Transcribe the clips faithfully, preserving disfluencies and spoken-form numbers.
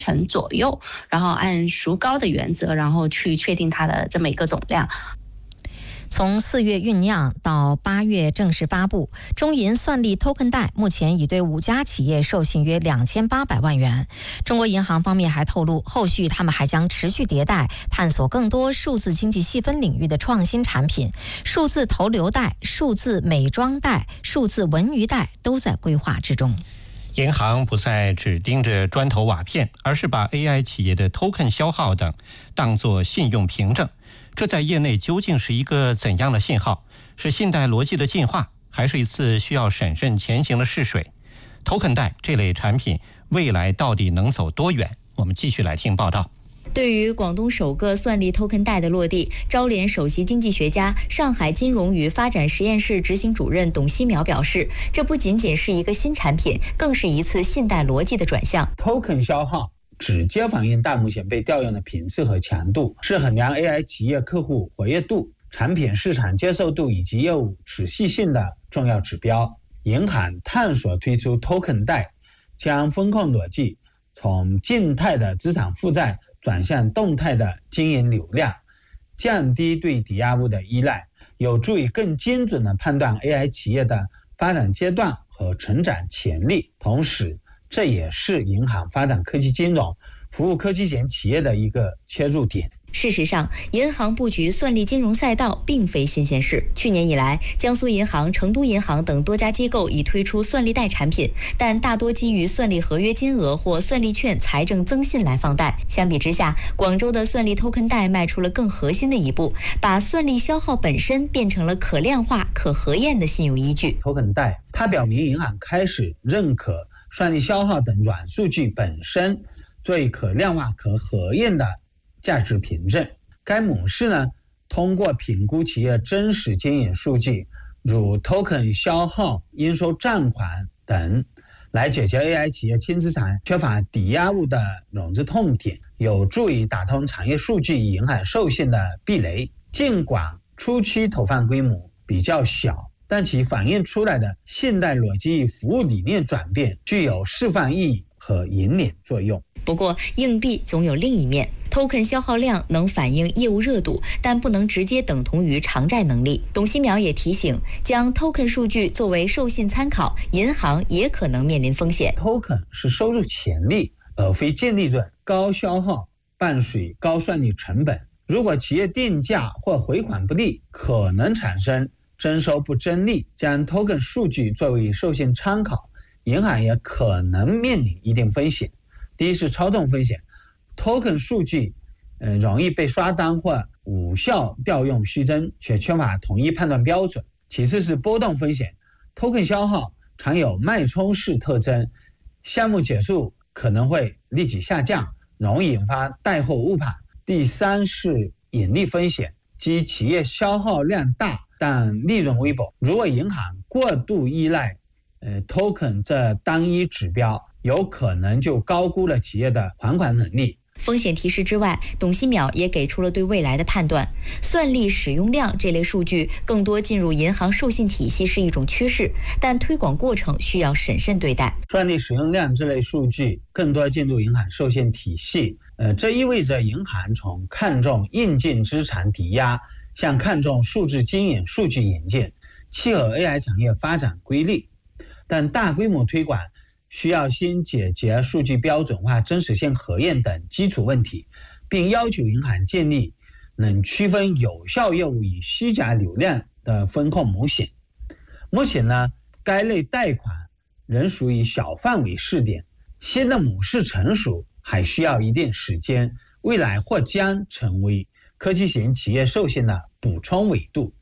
成左右，然后按孰高的原则，然后去确定它的这么一个总量。 从四月酝酿到八月正式发布，中银算力 Token 贷目前已对五家企业授信约两千八百万元。中国银行方面还透露，后续他们还将持续迭代，探索更多数字经济细分领域的创新产品，数字投流贷、数字美妆贷、数字文娱贷都在规划之中。 银行不再只盯着砖头瓦片，而是把 A I 企业的 token 消耗等当作信用凭证。这在业内究竟是一个怎样的信号？是信贷逻辑的进化，还是一次需要审慎前行的试水？ token 贷这类产品未来到底能走多远？我们继续来听报道。 对于广东首个算力 Token 贷的落地，招联首席经济学家、上海金融与发展实验室执行主任董希淼表示，这不仅仅是一个新产品，更是一次信贷逻辑的转向。 Token 消耗直接反映大目前被调用的频次和强度，是衡量 A I 企业客户活跃度、产品市场接受度以及业务持续性的重要指标。银行探索推出 Token 贷，将风控逻辑从静态的资产负债转向动态的经营流量，降低对抵押物的依赖，有助于更精准地判断 A I 企业的发展阶段和成长潜力。同时，这也是银行发展科技金融、服务科技型企业的一个切入点。 事实上，银行布局算力金融赛道并非新鲜事。去年以来，江苏银行、成都银行等多家机构已推出算力贷产品，但大多基于算力合约金额或算力券财政增信来放贷。相比之下，广州的算力 Token 贷迈出了更核心的一步，把算力消耗本身变成了可量化、可核验的信用依据。 Token 贷它表明银行开始认可算力消耗等软数据本身作为可量化、可核验的价值凭证。该模式呢，通过评估企业真实经营数据，如 token 消耗、应收账款等，来解决 A I 企业轻资产缺乏抵押物的融资痛点，有助于打通产业数据银行授信的壁垒。尽管初期投放规模比较小，但其反映出来的信贷逻辑与服务理念转变具有示范意义和引领作用。 不过，硬币总有另一面。Token 消耗量能反映业务热度，但不能直接等同于偿债能力。董希淼也提醒，将 Token 数据作为授信参考，银行也可能面临风险。 Token 是收入潜力，而非净利润。高消耗伴随高算力成本，如果企业定价或回款不利，可能产生征收不争利。将 Token 数据作为授信参考，银行也可能面临一定风险。第一是操纵风险， Token 数据、呃、容易被刷单或无效调用虚增，却缺乏统一判断标准。其次是波动风险， Token 消耗常有脉冲式特征，项目结束可能会立即下降，容易引发贷后误判。第三是盈利风险，即企业消耗量大但利润微薄。如果银行过度依赖、呃、Token 这单一指标，有可能就高估了企业的还款能力。 风险提示之外，董希淼也给出了对未来的判断。算力使用量这类数据更多进入银行授信体系是一种趋势，但推广过程需要审慎对待。 算力使用量这类数据更多进入银行授信体系，呃，这意味着银行从看重硬件资产抵押向看重数字经营数据引进，契合 A I 产业发展规律。但大规模推广需要先解决数据标准化、真实性核验等基础问题，并要求银行建立能区分有效业务与虚假流量的风控模型。目前呢，该类贷款仍属于小范围试点，新的模式成熟还需要一定时间，未来或将成为科技型企业授信的补充维度。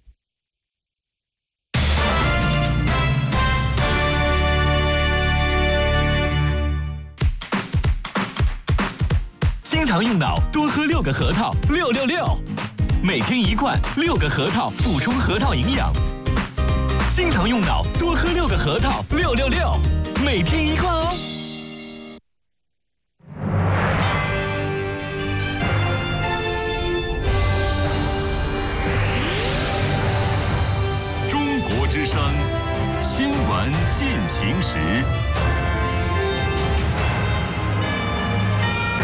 经常用脑，多喝六个核桃，六六六，每天一罐，六个核桃，补充核桃营养。经常用脑，多喝六个核桃，六六六，每天一罐哦。 中国之声新闻进行时。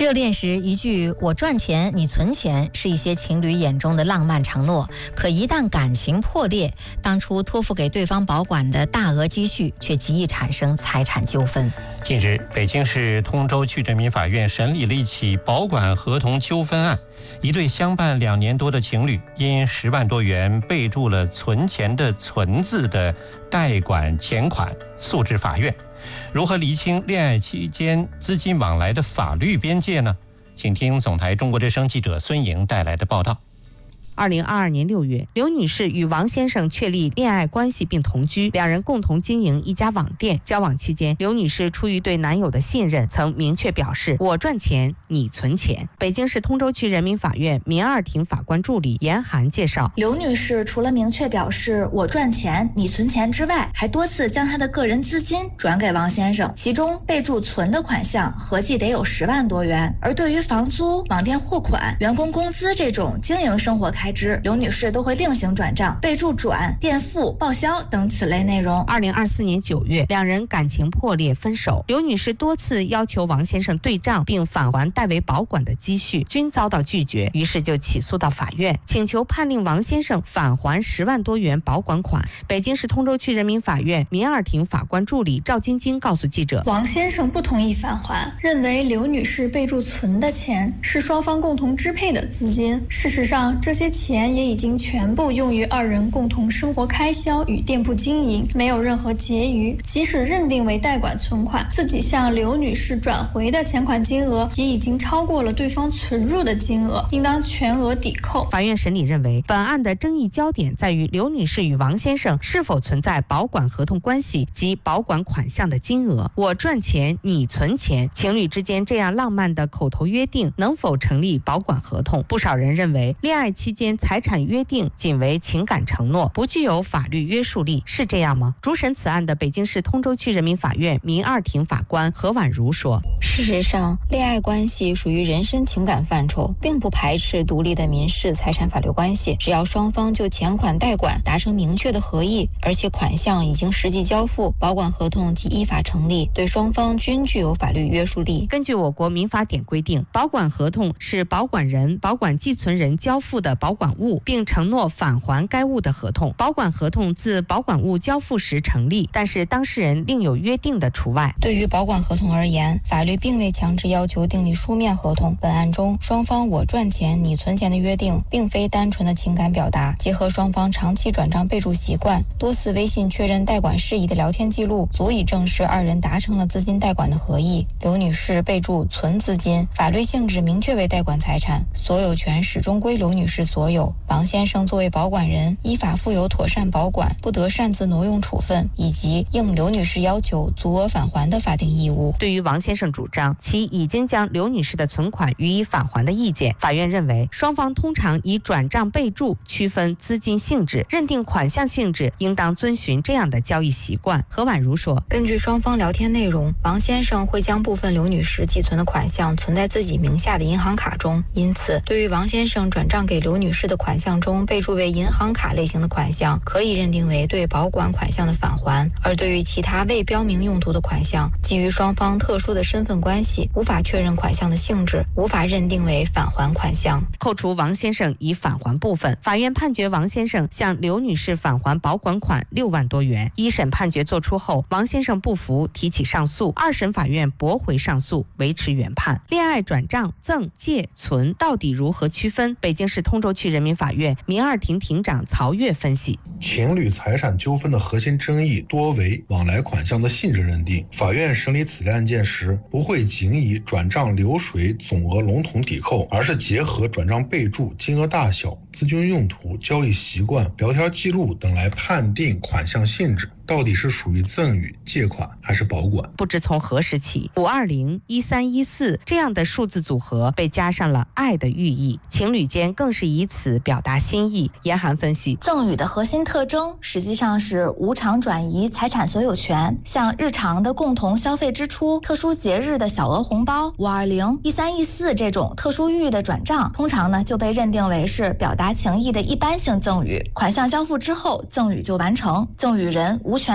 热恋时一句“我赚钱，你存钱”是一些情侣眼中的浪漫承诺，可一旦感情破裂，当初托付给对方保管的大额积蓄却极易产生财产纠纷。 近日，北京市通州区人民法院审理了一起保管合同纠纷案，一对相伴两年多的情侣因十万多元备注了存钱的存字的代管钱款诉至法院。如何厘清恋爱期间资金往来的法律边界呢？请听总台中国之声记者孙莹带来的报道。 二零二二年六月，刘女士与王先生确立恋爱关系并同居，两人共同经营一家网店。交往期间，刘女士出于对男友的信任，曾明确表示：“我赚钱，你存钱。”北京市通州区人民法院民二庭法官助理严涵介绍， 刘女士除了明确表示“我赚钱，你存钱”之外，还多次将她的个人资金转给王先生，其中备注存的款项合计得有十万多元。而对于房租、网店货款、员工工资这种经营生活开支，刘女士都会另行转账，备注转、垫付、报销等此类内容。 二零二四年九月，两人感情破裂分手。刘女士多次要求王先生对账并返还代为保管的积蓄，均遭到拒绝，于是就起诉到法院，请求判令王先生返还十万多元保管款。北京市通州区人民法院民二庭法官助理赵晶晶告诉记者， 王先生不同意返还，认为刘女士备注存的钱是双方共同支配的资金，事实上这些钱也已经全部用于二人共同生活开销与店铺经营，没有任何结余。即使认定为代管存款，自己向刘女士转回的钱款金额也已经超过了对方存入的金额，应当全额抵扣。 法院审理认为，本案的争议焦点在于刘女士与王先生是否存在保管合同关系及保管款项的金额。我赚钱，你存钱，情侣之间这样浪漫的口头约定能否成立保管合同？不少人认为，恋爱期间财产约定仅为情感承诺，不具有法律约束力，是这样吗？主审此案的北京市通州区人民法院民二庭法官何婉如说， 事实上，恋爱关系属于人身情感范畴，并不排斥独立的民事财产法律关系，只要双方就钱款代管达成明确的合意，而且款项已经实际交付，保管合同即依法成立，对双方均具有法律约束力。 根据我国民法典规定，保管合同是保管人、保管寄存人交付的保管物，并承诺返还该物的合同。保管合同自保管物交付时成立，但是当事人另有约定的除外。 对于保管合同而言，法律并未强制要求订立书面合同。本案中，双方我赚钱你存钱的约定并非单纯的情感表达，结合双方长期转账备注习惯、多次微信确认代管事宜的聊天记录，足以证实二人达成了资金代管的合意。刘女士备注存资金，法律性质明确为代管财产，所有权始终归刘女士所有。王先生作为保管人，依法负有妥善保管、不得擅自挪用处分，以及应刘女士要求足额返还的法定义务。 对于王先生主张其已经将刘女士的存款予以返还的意见，法院认为，双方通常以转账备注区分资金性质，认定款项性质应当遵循这样的交易习惯。何婉如说， 根据双方聊天内容，王先生会将部分刘女士寄存的款项存在自己名下的银行卡中，因此对于王先生转账给刘女士的款项中备注为银行卡类型的款项，可以认定为对保管款项的返还；而对于其他未标明用途的款项，基于双方特殊的身份关系，无法确认款项的性质，无法认定为返还款项。 扣除王先生已返还部分，法院判决王先生向刘女士返还保管款六万多元。一审判决作出后，王先生不服，提起上诉，二审法院驳回上诉，维持原判。恋爱转账、赠、借、存到底如何区分？北京市通州区人民法院民二庭庭长曹越分析， 情侣财产纠纷的核心争议多为往来款项的性质认定。法院审理此类案件时，不会仅以转账流水总额笼统抵扣，而是结合转账备注、金额大小、资金用途、交易习惯、聊天记录等来判定款项性质。到底是属于赠与、借款还是保管？ 不知从何时起，五二零、一三一四这样的数字组合被加上了爱的寓意，情侣间更是以此表达心意。严涵分析， 赠与的核心特征实际上是无偿转移财产所有权，像日常的共同消费支出、特殊节日的小额红包、五二零、一三一四这种特殊寓意的转账，通常呢就被认定为是表达情意的一般性赠与。款项交付之后，赠与就完成，赠与人无